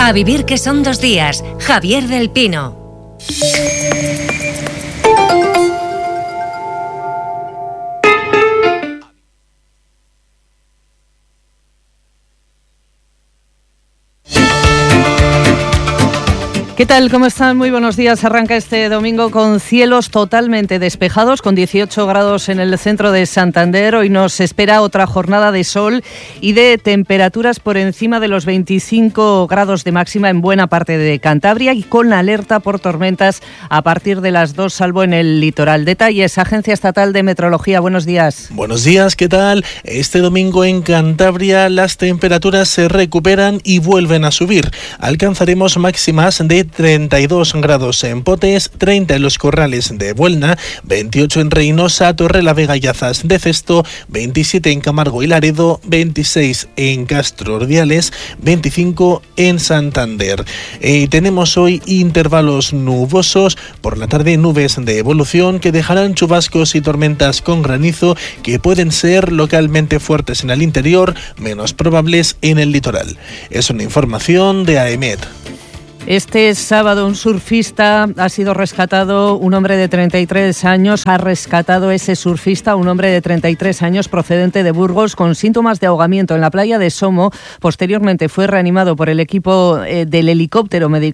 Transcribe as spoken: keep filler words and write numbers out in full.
A vivir que son dos días. Javier del Pino. ¿Qué tal? ¿Cómo están? Muy buenos días. Arranca este domingo con cielos totalmente despejados, con dieciocho grados en el centro de Santander. Hoy nos espera otra jornada de sol y de temperaturas por encima de los veinticinco grados de máxima en buena parte de Cantabria y con alerta por tormentas a partir de las dos, salvo en el litoral. Detalles, Agencia Estatal de Meteorología. Buenos días. Buenos días, ¿qué tal? Este domingo en Cantabria las temperaturas se recuperan y vuelven a subir. Alcanzaremos máximas de treinta y dos grados en Potes, treinta en los Corrales de Buelna, veintiocho en Reynosa, Torrelavega y Azas de Cesto, veintisiete en Camargo y Laredo, veintiséis en Castro Ordiales, veinticinco en Santander. Eh, tenemos hoy intervalos nubosos, por la tarde nubes de evolución que dejarán chubascos y tormentas con granizo que pueden ser localmente fuertes en el interior, menos probables en el litoral. Es una información de AEMET. Este sábado un surfista ha sido rescatado, un hombre de treinta y tres años, ha rescatado ese surfista, un hombre de treinta y tres años procedente de Burgos con síntomas de ahogamiento en la playa de Somo. Posteriormente fue reanimado por el equipo eh, del helicóptero médico